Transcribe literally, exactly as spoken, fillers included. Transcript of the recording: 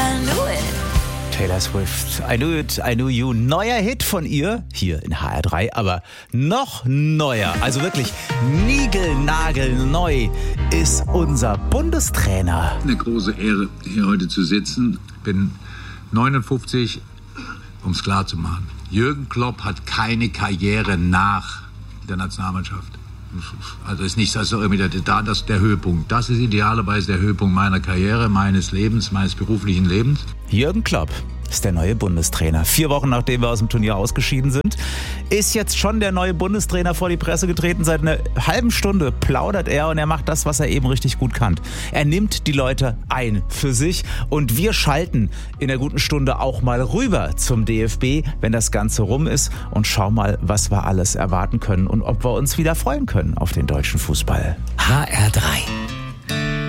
I knew it. Taylor Swift, I Knew It, I Knew You. Neuer Hit von ihr, hier in H R drei, aber noch neuer, also wirklich niegelnagelneu ist unser Bundestrainer. Eine große Ehre, hier heute zu sitzen. Bin neunundfünfzig, um es klar zu machen. Jürgen Klopp hat keine Karriere nach der Nationalmannschaft. Also ist nicht so irgendwie der, das der Höhepunkt. Das ist idealerweise der Höhepunkt meiner Karriere, meines Lebens, meines beruflichen Lebens. Jürgen Klopp ist der neue Bundestrainer. Vier Wochen nachdem wir aus dem Turnier ausgeschieden sind, ist jetzt schon der neue Bundestrainer vor die Presse getreten. Seit einer halben Stunde plaudert er und er macht das, was er eben richtig gut kann. Er nimmt die Leute ein für sich und wir schalten in der guten Stunde auch mal rüber zum D F B, wenn das Ganze rum ist, und schauen mal, was wir alles erwarten können und ob wir uns wieder freuen können auf den deutschen Fußball. H R drei.